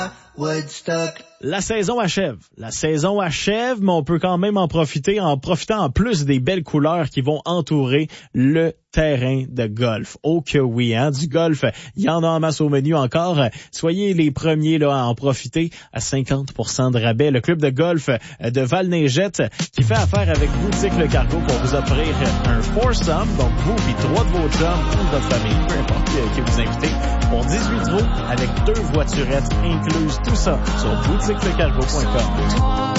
Woodstock. La saison achève. La saison achève, mais on peut quand même en profitant en plus des belles couleurs qui vont entourer le terrain de golf. Oh que oui, hein, du golf, il y en a en masse au menu encore. Soyez les premiers là à en profiter à 50% de rabais. Le club de golf de Val-Neigette qui fait affaire avec Boutique Le Cargo pour vous offrir un foursome, donc vous puis 3 de vos chums ou de votre famille, peu importe qui vous invitez, pour 18 trous avec 2 voiturettes incluses. Tout ça sur boutiquelecargo.com.